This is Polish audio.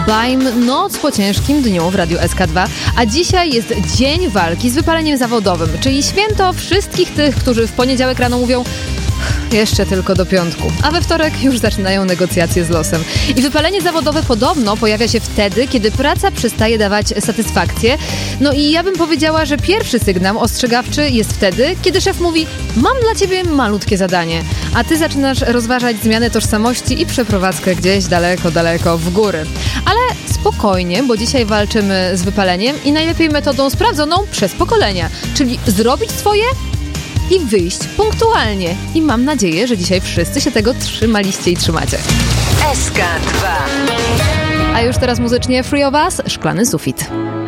Baim, noc po ciężkim dniu w Radiu SK2, a dzisiaj jest dzień walki z wypaleniem zawodowym, czyli święto wszystkich tych, którzy w poniedziałek rano mówią jeszcze tylko do piątku, a we wtorek już zaczynają negocjacje z losem. I wypalenie zawodowe podobno pojawia się wtedy, kiedy praca przestaje dawać satysfakcję. No i ja bym powiedziała, że pierwszy sygnał ostrzegawczy jest wtedy, kiedy szef mówi: mam dla ciebie malutkie zadanie, a ty zaczynasz rozważać zmianę tożsamości i przeprowadzkę gdzieś daleko, daleko w góry. Ale spokojnie, bo dzisiaj walczymy z wypaleniem i najlepiej metodą sprawdzoną przez pokolenia, czyli zrobić swoje i wyjść punktualnie. I mam nadzieję, że dzisiaj wszyscy się tego trzymaliście i trzymacie. SK2. A już teraz muzycznie Free of Us, Szklany sufit.